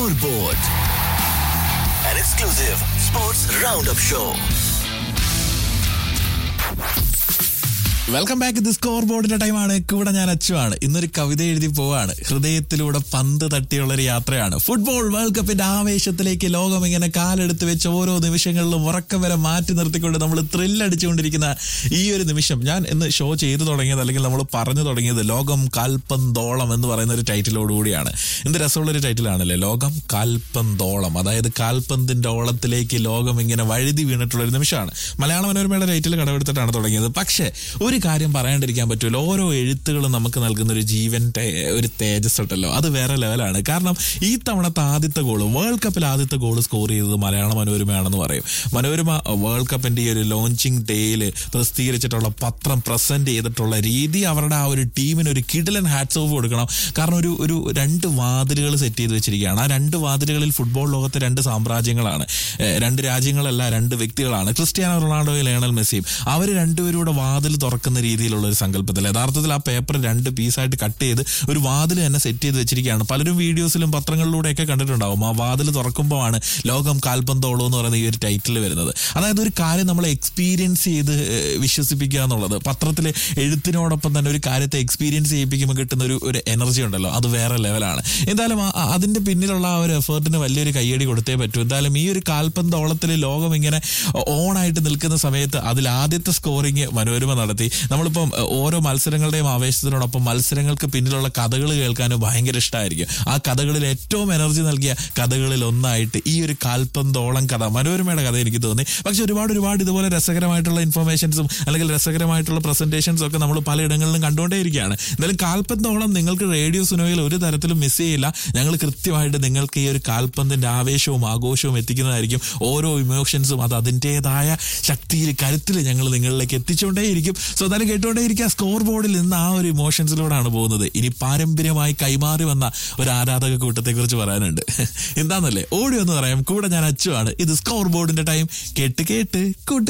Scoreboard, an exclusive sports roundup show. Welcome back. ഇത് score ബോർഡിന്റെ ടൈമാണ്. കൂടെ ഞാൻ അച്ചുവാണ്. ഇന്നൊരു കവിത എഴുതി പോവാണ്. ഹൃദയത്തിലൂടെ പന്ത് തട്ടിയുള്ള ഒരു യാത്രയാണ്. ഫുട്ബോൾ വേൾഡ് കപ്പിന്റെ ആവേശത്തിലേക്ക് ലോകം ഇങ്ങനെ കാലെടുത്ത് വെച്ച് ഓരോ നിമിഷങ്ങളിലും ഉറക്കം വരെ മാറ്റി നിർത്തിക്കൊണ്ട് നമ്മൾ ത്രില്ലടിച്ചുകൊണ്ടിരിക്കുന്ന ഈ ഒരു നിമിഷം ഞാൻ ഇന്ന് ഷോ ചെയ്തു തുടങ്ങിയത്, അല്ലെങ്കിൽ നമ്മൾ പറഞ്ഞു തുടങ്ങിയത് ലോകം കാൽപന്തോളം എന്ന് പറയുന്ന ഒരു ടൈറ്റിലോടുകൂടിയാണ്. എന്ത് രസമുള്ളൊരു ടൈറ്റിലാണല്ലേ, ലോകം കാൽപന്തോളം. അതായത് കാൽപന്തിന്റെ ഓളത്തിലേക്ക് ലോകം ഇങ്ങനെ വഴുതി വീണിട്ടുള്ള ഒരു നിമിഷമാണ്. മലയാള മനോരമയുടെ ടൈറ്റിൽ കടമെടുത്തിട്ടാണ് തുടങ്ങിയത്. പക്ഷേ ഒരു കാര്യം പറയാണ്ടിരിക്കാൻ പറ്റുമല്ലോ, ഓരോ എഴുത്തുകളും നമുക്ക് നൽകുന്ന ഒരു ജീവൻ, ഒരു തേജസ് ഉണ്ടല്ലോ, അത് വേറെ ലെവലാണ്. കാരണം ഈ തവണത്തെ ആദ്യത്തെ ഗോള്, വേൾഡ് കപ്പിൽ ആദ്യത്തെ ഗോള് സ്കോർ ചെയ്തത് മലയാള മനോരമയാണെന്ന് പറയും. മനോരമ വേൾഡ് കപ്പിന്റെ ഈ ഒരു ലോഞ്ചിങ് ഡേയിൽ പ്രസിദ്ധീകരിച്ചിട്ടുള്ള പത്രം പ്രസന്റ് ചെയ്തിട്ടുള്ള രീതി, അവരുടെ ആ ഒരു ടീമിന് ഒരു കിടിലൻ ഹാറ്റ്സ് ഓഫ് കൊടുക്കണം. കാരണം ഒരു രണ്ട് വാതിലുകൾ സെറ്റ് ചെയ്ത് വെച്ചിരിക്കുകയാണ്. ആ രണ്ട് വാതിലുകളിൽ ഫുട്ബോൾ ലോകത്തെ രണ്ട് സാമ്രാജ്യങ്ങളാണ്, രണ്ട് രാജ്യങ്ങളല്ല, രണ്ട് വ്യക്തികളാണ്. ക്രിസ്ത്യാനോ റൊണാൾഡോയും ലയണൽ മെസ്സിയും. അവർ രണ്ടുപേരുടെ വാതിൽ തുറക്കുന്ന രീതിയിലുള്ള ഒരു സങ്കല്പത്തിൽ യഥാർത്ഥത്തിൽ ആ പേപ്പർ രണ്ട് പീസായിട്ട് കട്ട് ചെയ്ത് ഒരു വാതിൽ തന്നെ സെറ്റ് ചെയ്ത് വെച്ചിരിക്കുകയാണ്. പലരും വീഡിയോസിലും പത്രങ്ങളിലൂടെയൊക്കെ കണ്ടിട്ടുണ്ടാവും. ആ വാതിൽ തുറക്കുമ്പോഴാണ് ലോകം കാൽപന്തോളം എന്ന് പറയുന്ന ഈ ഒരു ടൈറ്റിൽ വരുന്നത്. അതായത് ഒരു കാര്യം നമ്മളെ എക്സ്പീരിയൻസ് ചെയ്ത് വിശ്വസിപ്പിക്കുക എന്നുള്ളത്, പത്രത്തിലെ എഴുത്തിനോടൊപ്പം തന്നെ ഒരു കാര്യത്തെ എക്സ്പീരിയൻസ് ചെയ്യിപ്പിക്കുമ്പോൾ കിട്ടുന്ന ഒരു എനർജി ഉണ്ടല്ലോ, അത് വേറെ ലെവലാണ്. എന്തായാലും അതിന്റെ പിന്നിലുള്ള ആ ഒരു എഫേർട്ടിന് വലിയൊരു കയ്യടി കൊടുത്തേ പറ്റൂ. എന്തായാലും ഈ ഒരു കാൽപന്തോളത്തിൽ ലോകം ഇങ്ങനെ ഓണായിട്ട് നിൽക്കുന്ന സമയത്ത് അതിൽ ആദ്യത്തെ സ്കോറിങ് മനോരമ നടത്തി. നമ്മളിപ്പം ഓരോ മത്സരങ്ങളുടെയും ആവേശത്തിനോടൊപ്പം മത്സരങ്ങൾക്ക് പിന്നിലുള്ള കഥകൾ കേൾക്കാനും ഭയങ്കര ഇഷ്ടമായിരിക്കും. ആ കഥകളിൽ ഏറ്റവും എനർജി നൽകിയ കഥകളിൽ ഒന്നായിട്ട് ഈ ഒരു കാൽപന്തോളം കഥ, മനോരമയുടെ കഥ എനിക്ക് തോന്നി. പക്ഷെ ഒരുപാട് ഇതുപോലെ രസകരമായിട്ടുള്ള ഇൻഫർമേഷൻസും അല്ലെങ്കിൽ രസകരമായിട്ടുള്ള പ്രസന്റേഷൻസും ഒക്കെ നമ്മൾ പലയിടങ്ങളിലും കണ്ടുകൊണ്ടേയിരിക്കുകയാണ്. എന്തായാലും കാൽപന്തോളം നിങ്ങൾക്ക് റേഡിയോ സുനോയിൽ ഒരു തരത്തിലും മിസ് ചെയ്യില്ല. ഞങ്ങൾ കൃത്യമായിട്ട് നിങ്ങൾക്ക് ഈ ഒരു കാൽപന്തിന്റെ ആവേശവും ആഘോഷവും എത്തിക്കുന്നതായിരിക്കും. ഓരോ ഇമോഷൻസും അത് അതിൻ്റെതായ ശക്തിയിൽ, കരുത്തിൽ ഞങ്ങൾ നിങ്ങളിലേക്ക് എത്തിച്ചുകൊണ്ടേയിരിക്കും. സോ എന്തായാലും കേട്ടുകൊണ്ടേയിരിക്കുക. സ്കോർ ബോർഡിൽ നിന്ന് ആ ഒരു ഇമോഷൻസിലൂടെയാണ് പോകുന്നത്. ഇനി പാരമ്പര്യമായി കൈമാറി വന്ന ഒരു ആരാധക കൂട്ടത്തെ കുറിച്ച് പറയാനുണ്ട്. എന്താന്നല്ലേ, ഓടി ഒന്ന് പറയാം. കൂടെ ഞാൻ അച്ചുവാണ്. ഇത് സ്കോർ ബോർഡിന്റെ ടൈം. കേട്ട് കൂട്ട്